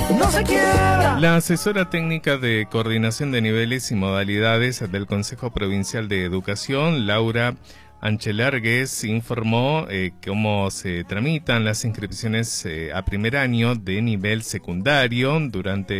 no se quiebra. La asesora técnica de coordinación de niveles y modalidades del Consejo Provincial de Educación, Laura Anchelargues, informó cómo se tramitan las inscripciones a primer año de nivel secundario durante